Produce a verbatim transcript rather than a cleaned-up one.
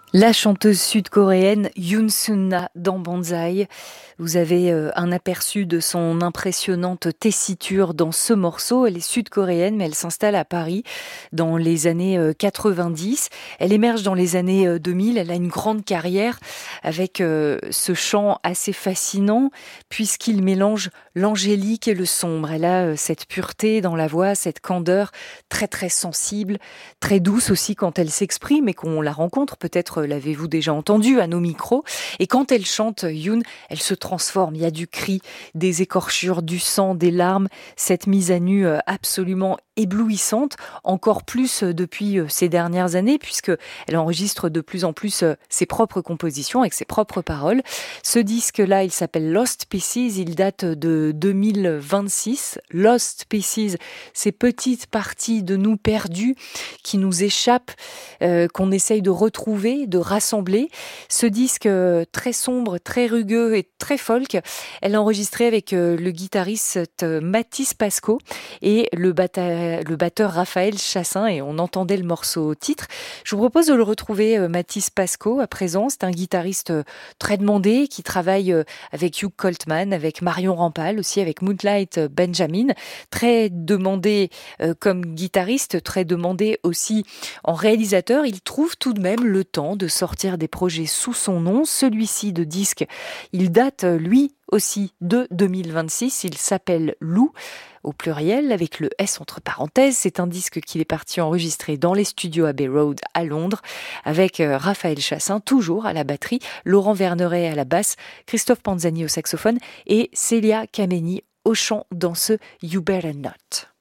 La chanteuse sud-coréenne Yoon Sun-na dans Banzai. Vous avez euh, un aperçu de son impressionnante tessiture dans ce morceau. Elle est sud-coréenne, mais elle s'installe à Paris dans les années euh, quatre-vingt-dix. Elle émerge dans les années euh, deux mille. Elle a une grande carrière avec euh, ce chant assez fascinant puisqu'il mélange l'angélique et le sombre. Elle a euh, cette pureté dans la voix, cette candeur très très sensible, très douce aussi quand elle s'exprime et qu'on la rencontre peut-être. L'avez-vous déjà entendu à nos micros? Et quand elle chante, Yoon, elle se transforme. Il y a du cri, des écorchures, du sang, des larmes. Cette mise à nu absolument éblouissante, encore plus depuis ces dernières années, puisque elle enregistre de plus en plus ses propres compositions avec ses propres paroles. Ce disque-là, il s'appelle Lost Pieces. Il date de deux mille vingt-six. Lost Pieces, ces petites parties de nous perdues qui nous échappent, euh, qu'on essaye de retrouver, de rassembler. Ce disque euh, très sombre, très rugueux et très folk, elle l'a enregistré avec euh, le guitariste euh, Mathis Pasco et le, bata- le batteur Raphaël Chassin, et on entendait le morceau titre. Je vous propose de le retrouver, euh, Mathis Pasco, à présent. C'est un guitariste euh, très demandé qui travaille euh, avec Hugh Coltman, avec Marion Rampal, aussi avec Moonlight Benjamin. Très demandé euh, comme guitariste, très demandé aussi en réalisateur. Il trouve tout de même le temps de sortir des projets sous son nom. Celui-ci de disque, il date lui aussi de deux mille vingt-six. Il s'appelle Lou, au pluriel, avec le S entre parenthèses. C'est un disque qu'il est parti enregistrer dans les studios Abbey Road à Londres, avec Raphaël Chassin, toujours à la batterie, Laurent Verneret à la basse, Christophe Panzani au saxophone et Célia Kameni au chant dans ce You Better Not.